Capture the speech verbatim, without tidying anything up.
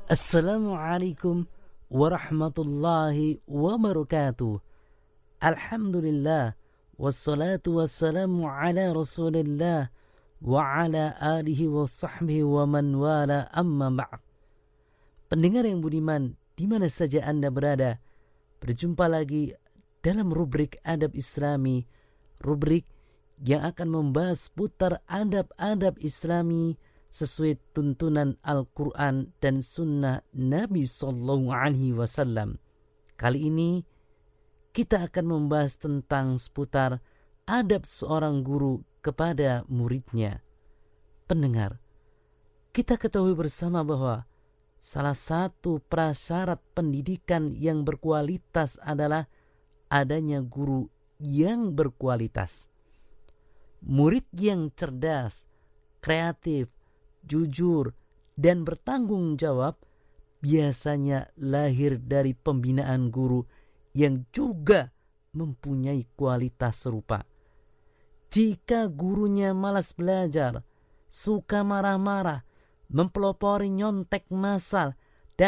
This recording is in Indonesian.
Assalamualaikum warahmatullahi wabarakatuh. Alhamdulillah, wassalatu wassalamu ala rasulillah wa ala alihi wa sahbihi wa man wala, amma ba'd. Pendengar yang budiman, di mana saja Anda berada, berjumpa lagi dalam rubrik Adab Islami, rubrik yang akan membahas putar adab-adab Islami sesuai tuntunan Al-Quran dan Sunnah Nabi Sallallahu Alaihi Wasallam. Kali ini kita akan membahas tentang seputar adab seorang guru kepada muridnya. Pendengar, kita ketahui bersama bahwa salah satu prasyarat pendidikan yang berkualitas adalah adanya guru yang berkualitas. Murid yang cerdas, kreatif, jujur, dan bertanggung jawab biasanya lahir dari pembinaan guru yang juga mempunyai kualitas serupa. Jika gurunya malas belajar, suka marah-marah, mempelopori nyontek masal,